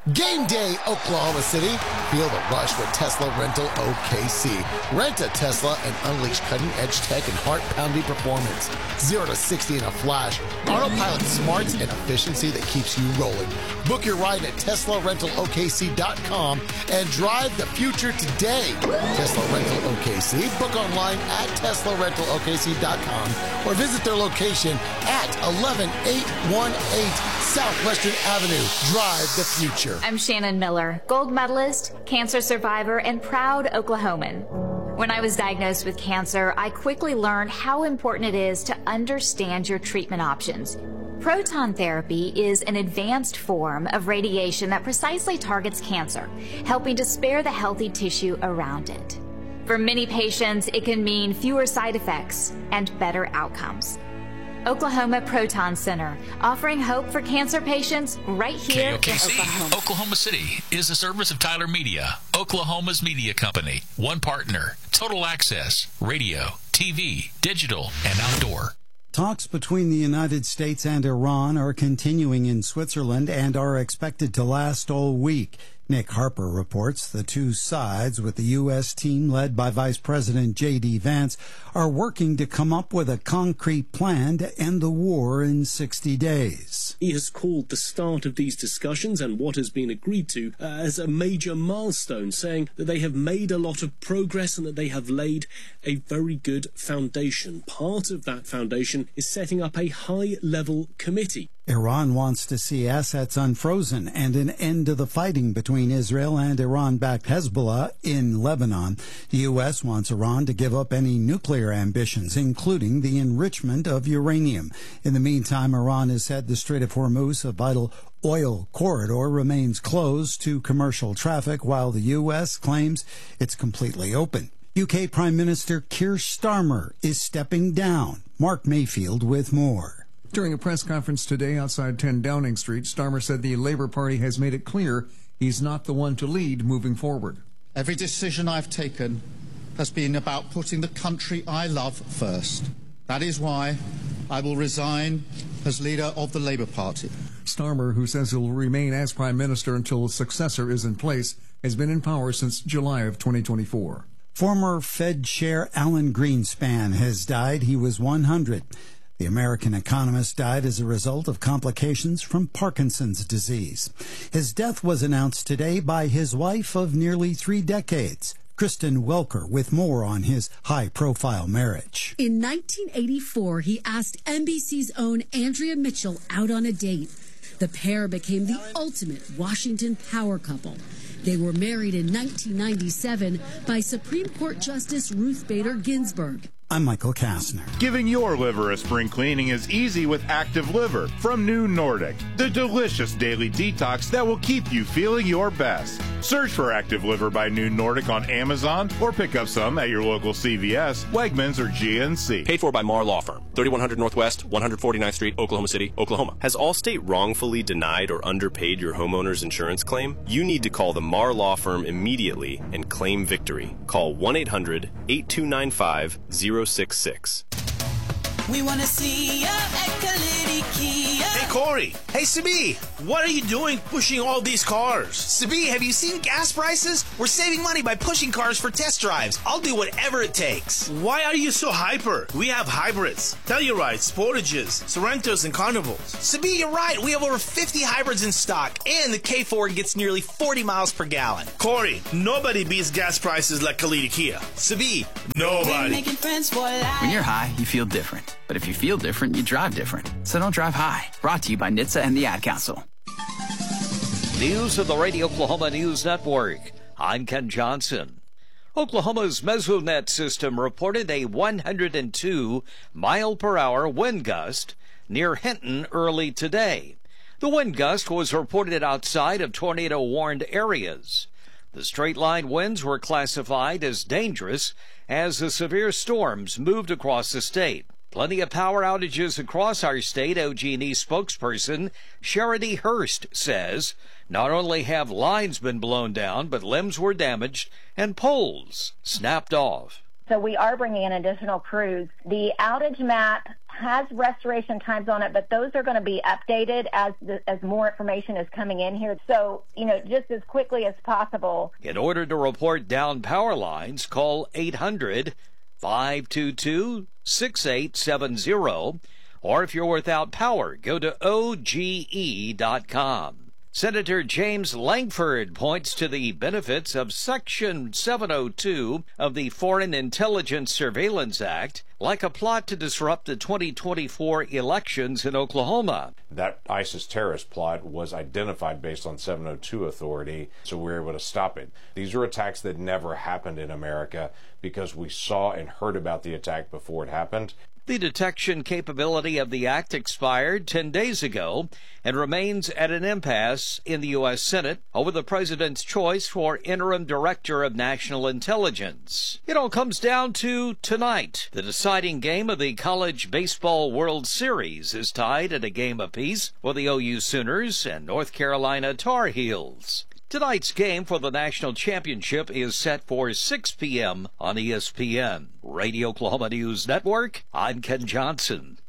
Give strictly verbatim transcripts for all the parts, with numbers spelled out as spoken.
Game day, Oklahoma City. Feel the rush with Tesla Rental O K C. Rent a Tesla and unleash cutting-edge tech and heart-pounding performance. zero to sixty in a flash. Autopilot smarts and efficiency that keeps you rolling. Book your ride at Tesla Rental O K C dot com and drive the future today. Tesla Rental O K C. Book online at Tesla Rental O K C dot com or visit their location at eleven eight one eight Southwestern Avenue. Drive the future. I'm Shannon Miller, gold medalist, cancer survivor, and proud Oklahoman. When I was diagnosed with cancer, I quickly learned how important it is to understand your treatment options. Proton therapy is an advanced form of radiation that precisely targets cancer, helping to spare the healthy tissue around it. For many patients, it can mean fewer side effects and better outcomes. Oklahoma Proton Center, offering hope for cancer patients right here in K O K C, Oklahoma. Oklahoma City, is a service of Tyler Media, Oklahoma's media company. One partner, total access, radio, T V, digital, and outdoor. Talks between the United States and Iran are continuing in Switzerland and are expected to last all week. Nick Harper reports the two sides, with the U S team led by Vice President J D Vance, are working to come up with a concrete plan to end the war in sixty days. He has called the start of these discussions and what has been agreed to uh, as a major milestone, saying that they have made a lot of progress and that they have laid a very good foundation. Part of that foundation is setting up a high-level committee. Iran wants to see assets unfrozen and an end to the fighting between Israel and Iran-backed Hezbollah in Lebanon. The U S wants Iran to give up any nuclear ambitions, including the enrichment of uranium. In the meantime, Iran has said the Strait of Hormuz, a vital oil corridor, remains closed to commercial traffic, while the U S claims it's completely open. U K Prime Minister Keir Starmer is stepping down. Mark Mayfield with more. During a press conference today outside ten Downing Street, Starmer said the Labour Party has made it clear he's not the one to lead moving forward. Every decision I've taken has been about putting the country I love first. That is why I will resign as leader of the Labour Party. Starmer, who says he'll remain as Prime Minister until a successor is in place, has been in power since July of twenty twenty-four. Former Fed Chair Alan Greenspan has died. He was one hundred. The American economist died as a result of complications from Parkinson's disease. His death was announced today by his wife of nearly three decades, Kristen Welker, with more on his high-profile marriage. In nineteen eighty-four, he asked N B C's own Andrea Mitchell out on a date. The pair became the ultimate Washington power couple. They were married in nineteen ninety-seven by Supreme Court Justice Ruth Bader Ginsburg. I'm Michael Kastner. Giving your liver a spring cleaning is easy with Active Liver from New Nordic, the delicious daily detox that will keep you feeling your best. Search for Active Liver by New Nordic on Amazon or pick up some at your local C V S, Wegmans, or G N C. Paid for by Marr Law Firm, thirty-one hundred Northwest, one forty-ninth Street, Oklahoma City, Oklahoma. Has Allstate wrongfully denied or underpaid your homeowner's insurance claim? You need to call the Marr Law Firm immediately and claim victory. Call one eight hundred, eight two nine five, zero six six. We want to see ya at Kalidi Kia. Hey, Corey. Hey, Sabi. What are you doing pushing all these cars? Sabi, have you seen gas prices? We're saving money by pushing cars for test drives. I'll do whatever it takes. Why are you so hyper? We have hybrids, Tellurides, Sportages, Sorrentos, and Carnivals. Sabi, you're right. We have over fifty hybrids in stock, and the K four gets nearly forty miles per gallon. Corey, nobody beats gas prices like Kalidi Kia. Sabi, nobody. When you're high, you feel different. But if you feel different, you drive different. So don't drive high. Brought to you by N H T S A and the Ad Council. News of the Radio Oklahoma News Network. I'm Ken Johnson. Oklahoma's Mesonet system reported a one hundred two mile per hour wind gust near Hinton early today. The wind gust was reported outside of tornado-warned areas. The straight-line winds were classified as dangerous as the severe storms moved across the state. Plenty of power outages across our state, O G and E spokesperson Sherity Hurst says. Not only have lines been blown down, but limbs were damaged and poles snapped off. So we are bringing in additional crews. The outage map has restoration times on it, but those are going to be updated as the, as more information is coming in here. So, you know, just as quickly as possible. In order to report down power lines, call eight hundred, five two two, six eight seven zero. Or if you're without power, go to O G E dot com. Senator James Langford points to the benefits of Section seven oh two of the Foreign Intelligence Surveillance Act, like a plot to disrupt the twenty twenty-four elections in Oklahoma. That ISIS terrorist plot was identified based on seven oh two authority, so we were able to stop it. These are attacks that never happened in America because we saw and heard about the attack before it happened. The detection capability of the act expired ten days ago and remains at an impasse in the U S Senate over the president's choice for interim director of national intelligence. It all comes down to tonight. The deciding game of the College Baseball World Series is tied at a game apiece for the O U Sooners and North Carolina Tar Heels. Tonight's game for the national championship is set for six p.m. on E S P N. Radio Oklahoma News Network, I'm Ken Johnson.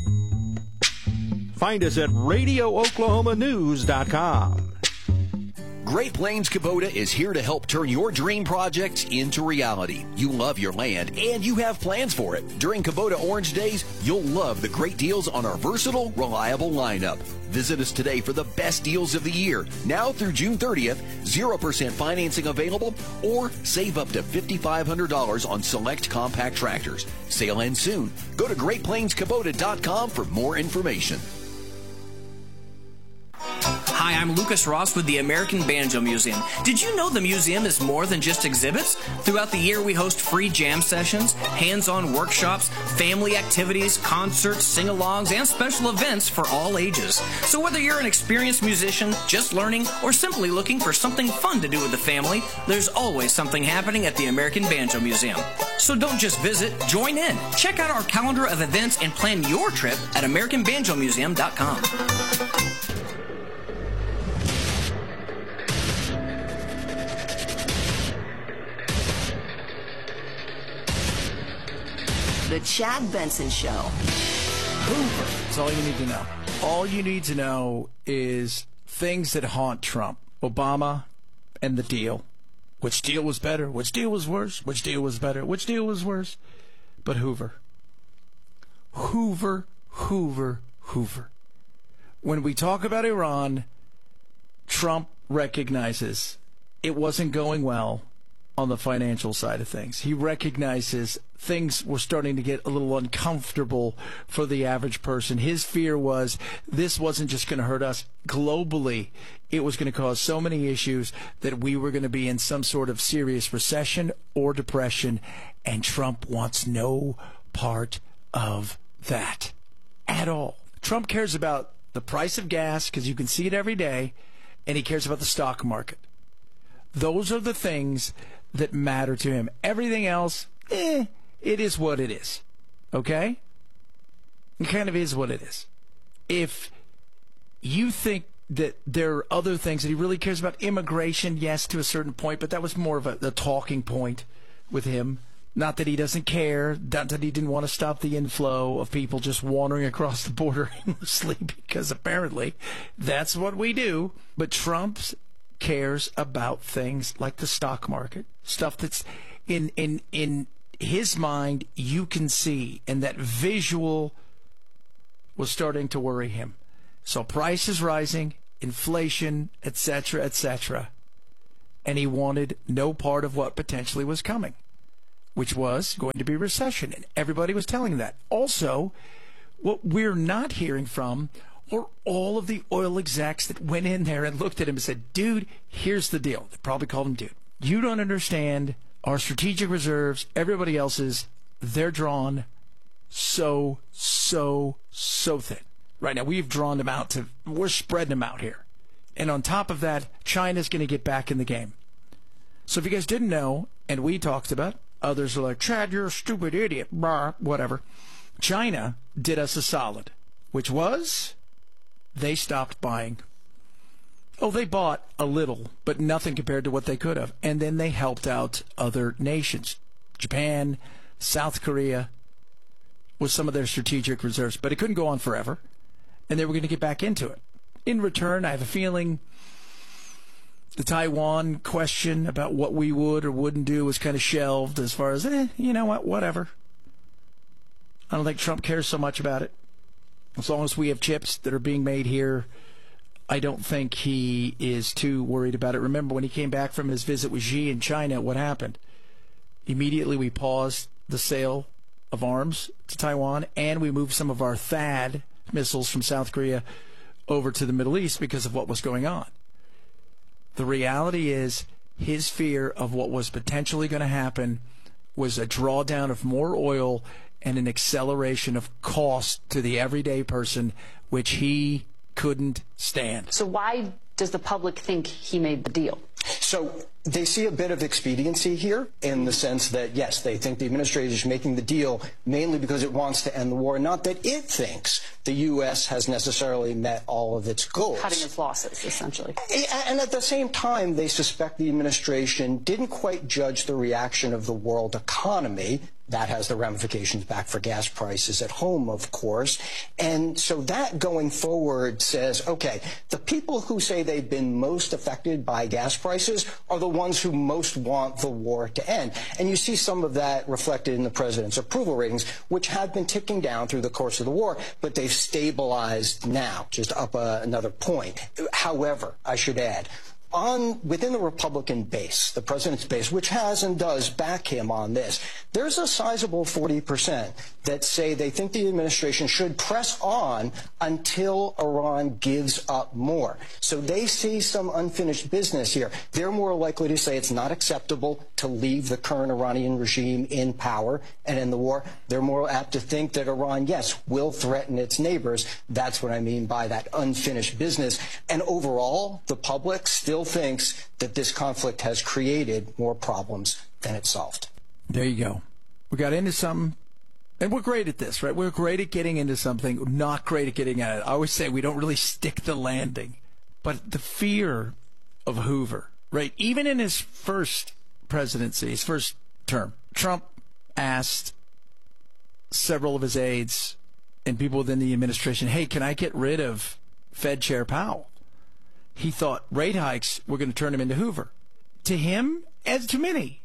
Find us at radio oklahoma news dot com. Great Plains Kubota is here to help turn your dream projects into reality. You love your land and you have plans for it. During Kubota Orange Days, you'll love the great deals on our versatile, reliable lineup. Visit us today for the best deals of the year. Now through June thirtieth, zero percent financing available, or save up to five thousand five hundred dollars on select compact tractors. Sale ends soon. Go to great plains kubota dot com for more information. Hi, I'm Lucas Ross with the American Banjo Museum. Did you know the museum is more than just exhibits? Throughout the year, we host free jam sessions, hands-on workshops, family activities, concerts, sing-alongs, and special events for all ages. So whether you're an experienced musician, just learning, or simply looking for something fun to do with the family, there's always something happening at the American Banjo Museum. So don't just visit, join in. Check out our calendar of events and plan your trip at american banjo museum dot com. The Chad Benson Show. Hoover. That's all you need to know. All you need to know is things that haunt Trump. Obama and the deal. Which deal was better? Which deal was worse? Which deal was better? Which deal was worse? But Hoover. Hoover, Hoover, Hoover. When we talk about Iran, Trump recognizes it wasn't going well on the financial side of things. He recognizes things were starting to get a little uncomfortable for the average person. His fear was this wasn't just going to hurt us globally. It was going to cause so many issues that we were going to be in some sort of serious recession or depression, and Trump wants no part of that at all. Trump cares about the price of gas because you can see it every day, and he cares about the stock market. Those are the things that matter to him. Everything else, eh, it is what it is. Okay? It kind of is what it is. If you think that there are other things that he really cares about, immigration, yes, to a certain point, but that was more of a, a talking point with him. Not that he doesn't care, not that he didn't want to stop the inflow of people just wandering across the border aimlessly, because apparently that's what we do. But Trump's cares about things like the stock market, stuff that's in in in his mind you can see, and that visual was starting to worry him. So prices rising, inflation, et cetera, et cetera, and he wanted no part of what potentially was coming, which was going to be recession, and everybody was telling him that. Also, what we're not hearing from or all of the oil execs that went in there and looked at him and said, dude, here's the deal. They probably called him dude. You don't understand our strategic reserves, everybody else's, they're drawn so, so, so thin. Right now, we've drawn them out to, we're spreading them out here. And on top of that, China's going to get back in the game. So if you guys didn't know, and we talked about, others are like, Chad, you're a stupid idiot, blah, whatever. China did us a solid, which was they stopped buying. Oh, they bought a little, but nothing compared to what they could have. And then they helped out other nations. Japan, South Korea, with some of their strategic reserves. But it couldn't go on forever, and they were going to get back into it. In return, I have a feeling the Taiwan question about what we would or wouldn't do was kind of shelved as far as, eh, you know what, whatever. I don't think Trump cares so much about it. As long as we have chips that are being made here, I don't think he is too worried about it. Remember when he came back from his visit with Xi in China, what happened? Immediately we paused the sale of arms to Taiwan, and we moved some of our THAAD missiles from South Korea over to the Middle East because of what was going on. The reality is his fear of what was potentially going to happen was a drawdown of more oil and an acceleration of cost to the everyday person, which he couldn't stand. So why does the public think he made the deal? So they see a bit of expediency here in the sense that, yes, they think the administration is making the deal mainly because it wants to end the war, not that it thinks the U S has necessarily met all of its goals. Cutting its losses, essentially. And at the same time, they suspect the administration didn't quite judge the reaction of the world economy. That has the ramifications back for gas prices at home, of course. And so that going forward says, okay, the people who say they've been most affected by gas prices are the ones who most want the war to end. And you see some of that reflected in the president's approval ratings, which have been ticking down through the course of the war, but they've stabilized now, just up uh, another point. However, I should add, On, within the Republican base, the president's base, which has and does back him on this, there's a sizable forty percent that say they think the administration should press on until Iran gives up more. So they see some unfinished business here. They're more likely to say it's not acceptable to leave the current Iranian regime in power and in the war. They're more apt to think that Iran, yes, will threaten its neighbors. That's what I mean by that unfinished business. And overall, the public still thinks that this conflict has created more problems than it solved. There you go. We got into something, and we're great at this, right? We're great at getting into something, not great at getting at it. I always say we don't really stick the landing. But the fear of Hoover, right? Even in his first presidency, his first term, Trump asked several of his aides and people within the administration, hey, can I get rid of Fed Chair Powell? He thought rate hikes were going to turn him into Hoover. To him, as to many,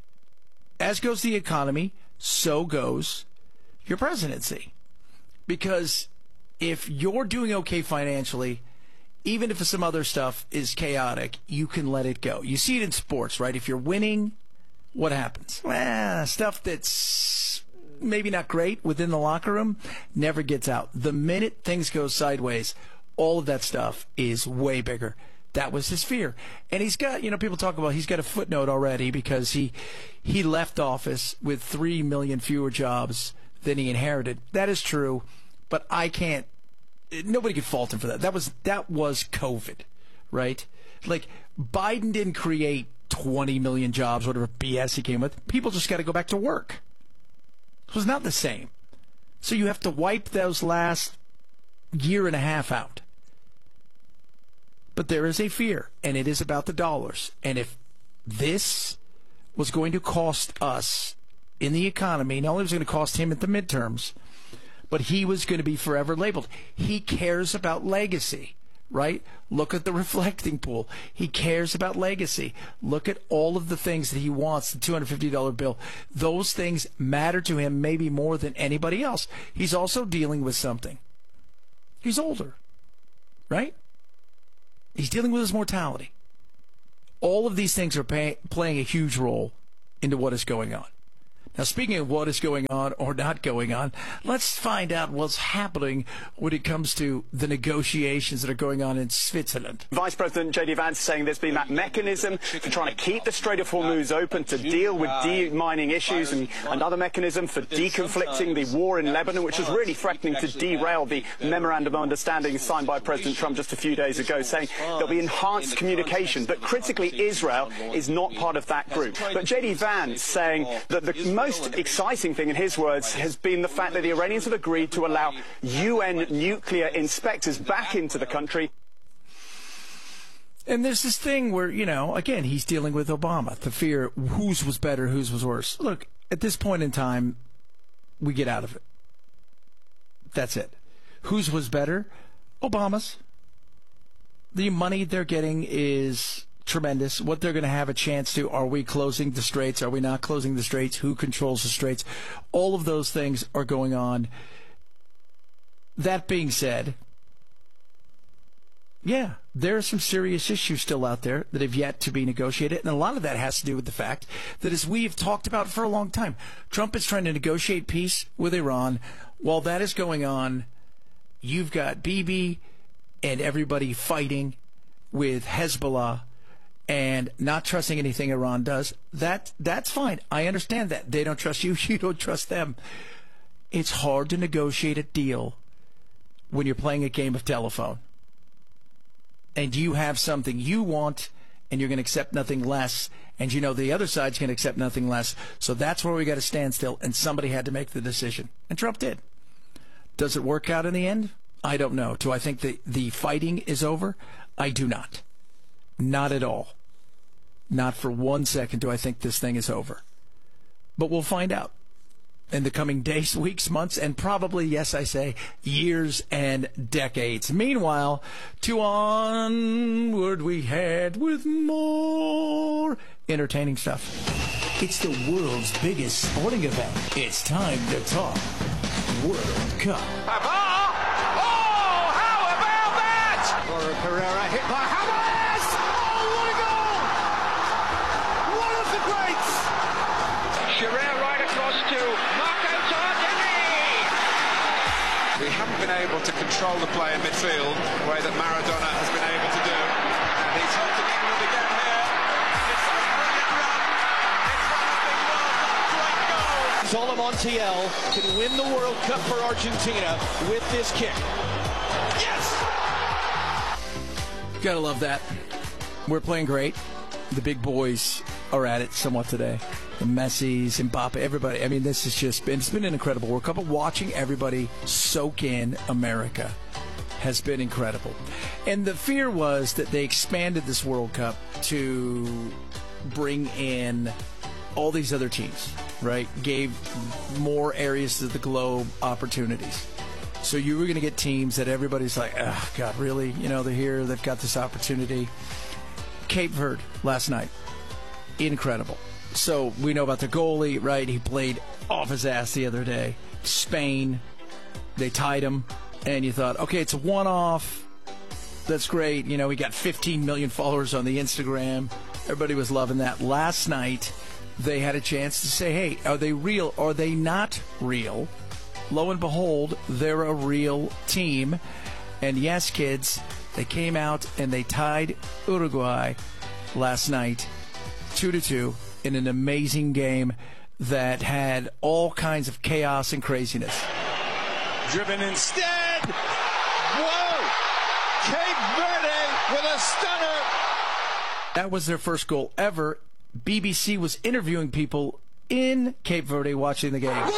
as goes the economy, so goes your presidency. Because if you're doing okay financially, even if some other stuff is chaotic, you can let it go. You see it in sports, right? If you're winning, what happens? Well, stuff that's maybe not great within the locker room never gets out. The minute things go sideways, all of that stuff is way bigger. That was his fear. And he's got, you know, people talk about he's got a footnote already because he he left office with three million fewer jobs than he inherited. That is true, but I can't, nobody can fault him for that. That was, that was COVID, right? Like, Biden didn't create twenty million jobs, whatever B S he came with. People just got to go back to work. It was not the same. So you have to wipe those last year and a half out. But there is a fear, and it is about the dollars. And if this was going to cost us in the economy, not only was it going to cost him at the midterms, but he was going to be forever labeled. He cares about legacy, right? Look at the reflecting pool. He cares about legacy. Look at all of the things that he wants, the two hundred fifty dollar bill. Those things matter to him maybe more than anybody else. He's also dealing with something. He's older, right? He's dealing with his mortality. All of these things are pay, playing a huge role into what is going on. Now, speaking of what is going on or not going on, let's find out what's happening when it comes to the negotiations that are going on in Switzerland. Vice President J D Vance saying there's been that mechanism for trying to keep the Strait of Hormuz open to deal with de-mining issues and another mechanism for deconflicting the war in Lebanon, which was really threatening to derail the memorandum of understanding signed by President Trump just a few days ago, saying there'll be enhanced communication. But critically, Israel is not part of that group. But J D Vance saying that the most exciting thing, in his words, has been the fact that the Iranians have agreed to allow U N nuclear inspectors back into the country. And there's this thing where, you know, again, he's dealing with Obama, the fear whose was better, whose was worse. Look, At this point in time, we get out of it. That's it. Whose was better? Obama's. The money they're getting is tremendous. What they're going to have a chance to, are we closing the straits? Are we not closing the straits? Who controls the straits? All of those things are going on. That being said, yeah, there are some serious issues still out there that have yet to be negotiated, and a lot of that has to do with the fact that, as we've talked about for a long time, Trump is trying to negotiate peace with Iran. While that is going on, you've got Bibi and everybody fighting with Hezbollah and not trusting anything Iran does. That that's fine. I understand that. They don't trust you. You don't trust them. It's hard to negotiate a deal when you're playing a game of telephone. And you have something you want, and you're going to accept nothing less, and you know the other side's going to accept nothing less. So that's where we got to stand still, and somebody had to make the decision. And Trump did. Does it work out in the end? I don't know. Do I think the, the fighting is over? I do not. Not at all. Not for one second do I think this thing is over. But we'll find out in the coming days, weeks, months, and probably, yes, I say, years and decades. Meanwhile, to onward we head with more entertaining stuff. It's the world's biggest sporting event. It's time to talk World Cup. Pavard! Oh, how about that? Laura Pereira hit by Hamas! Oh, what a goal! One of the greats! Scherer right across to Marco Tardini! We haven't been able to control the play in midfield the way that Maradona has been able to do. And he's helping England again here. It's a brilliant run. It's one of the world's great goals. Zola Montiel can win the World Cup for Argentina with this kick. Yes! Gotta love that. We're playing great. The big boys are at it somewhat today. The Messis, Mbappe, everybody. I mean, this has just been, it's been an incredible World Cup. Watching everybody soak in America has been incredible. And the fear was that they expanded this World Cup to bring in all these other teams, right? Gave more areas of the globe opportunities. So you were going to get teams that everybody's like, oh, God, really? You know, they're here, they've got this opportunity. Cape Verde last night, incredible. So we know about the goalie, right? He played off his ass the other day. Spain, they tied him, and you thought, okay, it's a one-off. That's great. You know, he got fifteen million followers on the Instagram. Everybody was loving that. Last night, they had a chance to say, hey, are they real? Are they not real? Lo and behold, they're a real team. And yes, kids, they came out and they tied Uruguay last night, two to two. In an amazing game that had all kinds of chaos and craziness. Driven instead. Whoa! Cape Verde with a stunner. That was their first goal ever. B B C was interviewing people in Cape Verde watching the game. That's a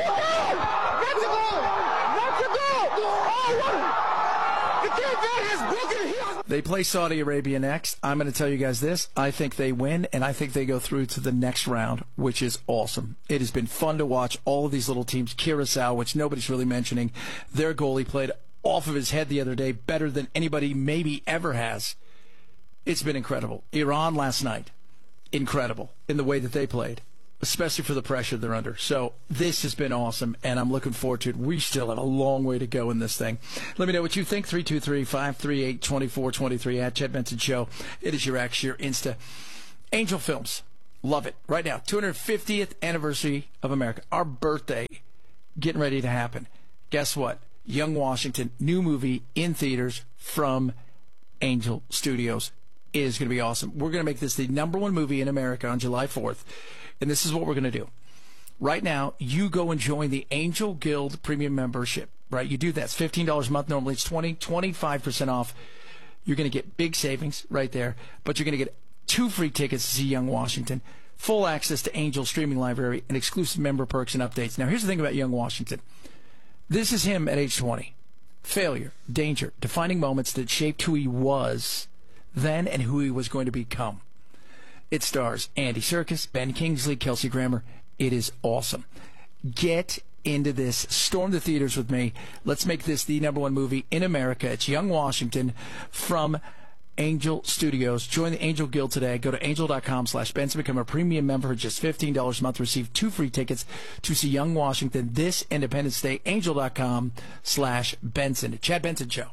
goal! That's a goal! Oh, what? The Cape Verde has broken here. They play Saudi Arabia next. I'm going to tell you guys this. I think they win, and I think they go through to the next round, which is awesome. It has been fun to watch all of these little teams. Curacao, which nobody's really mentioning. Their goalie played off of his head the other day, better than anybody maybe ever has. It's been incredible. Iran last night, incredible in the way that they played, especially for the pressure they're under. So this has been awesome, and I'm looking forward to it. We still have a long way to go in this thing. Let me know what you think. three two three, five three eight, two four two three at Chet Benson Show. It is your X, your Insta. Angel Films. Love it. Right now, two hundred fiftieth anniversary of America. Our birthday getting ready to happen. Guess what? Young Washington, new movie in theaters from Angel Studios. It is going to be awesome. We're going to make this the number one movie in America on July fourth. And this is what we're going to do. Right now, you go and join the Angel Guild Premium Membership. Right? You do that. It's fifteen dollars a month. Normally it's twenty dollars, twenty-five percent off. You're going to get big savings right there. But you're going to get two free tickets to see Young Washington, full access to Angel streaming library, and exclusive member perks and updates. Now, here's the thing about Young Washington. This is him at age twenty. Failure, danger, defining moments that shaped who he was then and who he was going to become. It stars Andy Serkis, Ben Kingsley, Kelsey Grammer, It is awesome. Get into this. Storm the theaters with me. Let's make this the number one movie in America. It's Young Washington from Angel Studios. Join the Angel Guild today. Go to angel.com slash Benson. Become a premium member for just fifteen dollars a month. Receive two free tickets to see Young Washington this Independence Day. Angel.com slash Benson. Chad Benson Show.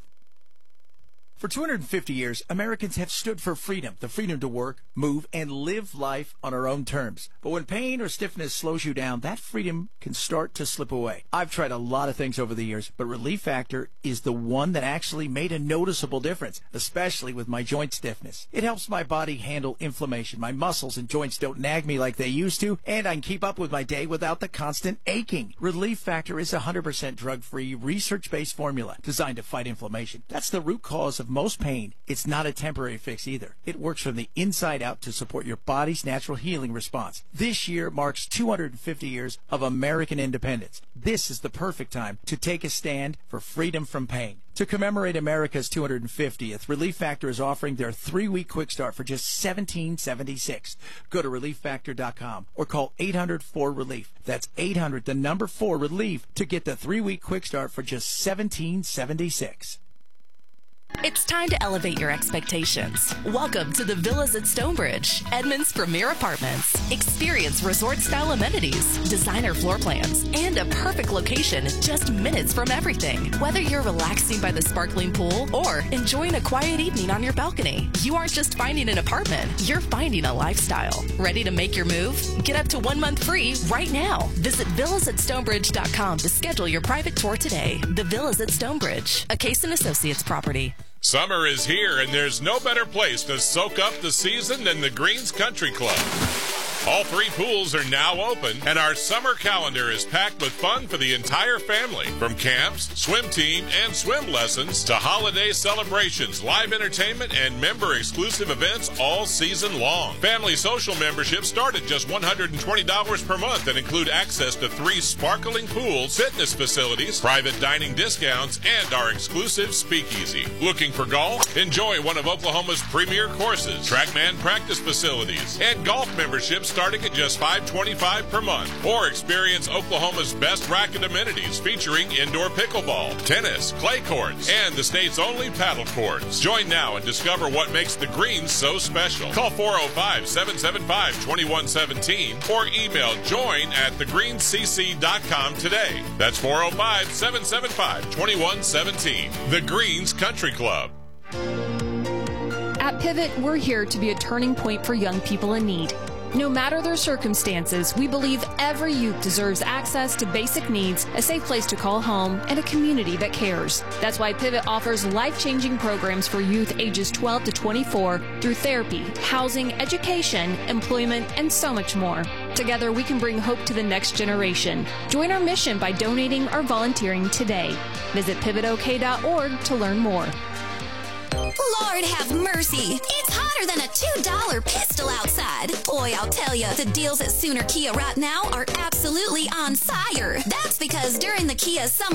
For two hundred fifty years, Americans have stood for freedom, the freedom to work, move, and live life on our own terms. But when pain or stiffness slows you down, that freedom can start to slip away. I've tried a lot of things over the years, but Relief Factor is the one that actually made a noticeable difference, especially with my joint stiffness. It helps my body handle inflammation. My muscles and joints don't nag me like they used to, and I can keep up with my day without the constant aching. Relief Factor is a one hundred percent drug-free, research-based formula designed to fight inflammation. That's the root cause of most pain. It's not a temporary fix either. It works from the inside out to support your body's natural healing response. This year marks two hundred fifty years of American independence. This is the perfect time to take a stand for freedom from pain. To commemorate America's two hundred fiftieth, Relief Factor is offering their three-week quick start for just seventeen seventy-six. Go to relief factor dot com or call eight hundred four relief. That's eight hundred, the number four, relief, to get the three-week quick start for just seventeen seventy-six. It's time to elevate your expectations. Welcome to the Villas at Stonebridge, Edmond's premier apartments. Experience resort-style amenities, designer floor plans, and a perfect location just minutes from everything. Whether you're relaxing by the sparkling pool or enjoying a quiet evening on your balcony, you aren't just finding an apartment, you're finding a lifestyle. Ready to make your move? Get up to one month free right now. Visit villas at stonebridge dot com to schedule your private tour today. The Villas at Stonebridge, a Case and Associates property. Summer is here, and there's no better place to soak up the season than the Greens Country Club. All three pools are now open, and our summer calendar is packed with fun for the entire family. From camps, swim team, and swim lessons to holiday celebrations, live entertainment, and member-exclusive events all season long. Family social memberships start at just one hundred twenty dollars per month and include access to three sparkling pools, fitness facilities, private dining discounts, and our exclusive speakeasy. Looking for golf? Enjoy one of Oklahoma's premier courses, TrackMan practice facilities, and golf memberships starting at just five hundred twenty-five dollars per month. Or experience Oklahoma's best racket amenities featuring indoor pickleball, tennis, clay courts, and the state's only paddle courts. Join now and discover what makes the Greens so special. Call four oh five, seven seven five, two one one seven or email join at the greens c c dot com today. That's four oh five, seven seven five, two one one seven. The Greens Country Club. At Pivot, we're here to be a turning point for young people in need. No matter their circumstances, we believe every youth deserves access to basic needs, a safe place to call home, and a community that cares. That's why Pivot offers life-changing programs for youth ages twelve to twenty-four through therapy, housing, education, employment, and so much more. Together, we can bring hope to the next generation. Join our mission by donating or volunteering today. Visit pivot o k dot org to learn more. Lord have mercy. It's hotter than a two dollar pistol outside. Boy, I'll tell you, the deals at Sooner Kia right now are absolutely on fire. That's because during the Kia Summer